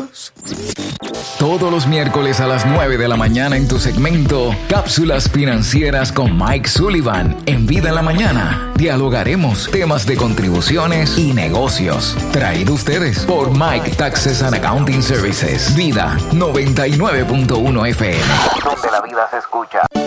Dios. Todos los miércoles a las 9 de la mañana en tu segmento Cápsulas Financieras con Mike Sullivan en Vida en la Mañana. Dialogaremos temas de contribuciones y negocios. Traído ustedes por Mike Taxes and Accounting Services. Vida 99.1 FM. Donde la vida se escucha.